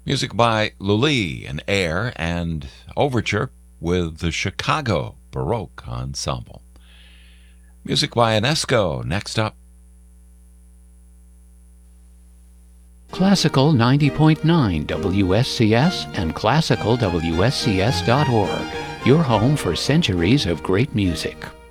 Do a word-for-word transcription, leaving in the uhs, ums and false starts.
Music by Lully and Air and Overture with the Chicago Baroque Ensemble. Music by Enesco. Next up. Classical ninety point nine W S C S and classical W S C S dot org, your home for centuries of great music.